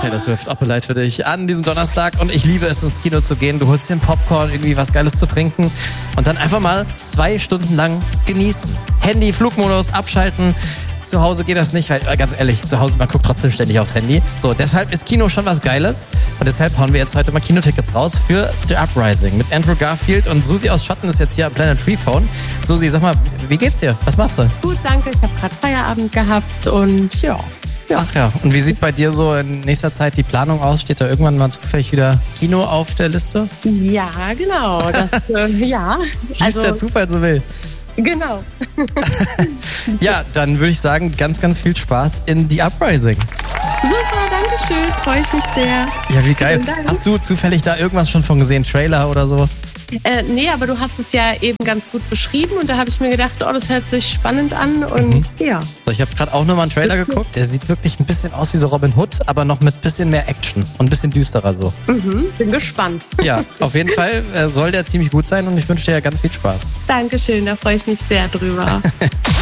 Taylor Swift, Opelite für dich an diesem Donnerstag. Und ich liebe es, ins Kino zu gehen. Du holst dir einen Popcorn, irgendwie was Geiles zu trinken und dann einfach mal 2 Stunden lang genießen. Handy, Flugmodus, abschalten. Zu Hause geht das nicht, weil ganz ehrlich, zu Hause, man guckt trotzdem ständig aufs Handy. So, deshalb ist Kino schon was Geiles. Und deshalb hauen wir jetzt heute mal Kinotickets raus für The Uprising mit Andrew Garfield. Und Susi aus Schotten ist jetzt hier am Planet Freephone. Susi, sag mal, wie geht's dir? Was machst du? Gut, danke. Ich habe gerade Feierabend gehabt und ja. Ach ja, und wie sieht bei dir so in nächster Zeit die Planung aus? Steht da irgendwann mal zufällig wieder Kino auf der Liste? Ja, genau. Ja. Wie es der Zufall so will. Genau. Ja, dann würde ich sagen, ganz, ganz viel Spaß in The Uprising. Super, danke schön. Freue ich mich sehr. Ja, wie geil. Hast du zufällig da irgendwas schon von gesehen? Trailer oder so? Nee, aber du hast es ja eben ganz gut beschrieben und da habe ich mir gedacht, oh, das hört sich spannend an und ja. So, ich habe gerade auch nochmal einen Trailer geguckt. Der sieht wirklich ein bisschen aus wie so Robin Hood, aber noch mit ein bisschen mehr Action und ein bisschen düsterer so. Bin gespannt. Ja, auf jeden Fall soll der ziemlich gut sein und ich wünsche dir ganz viel Spaß. Dankeschön, da freue ich mich sehr drüber.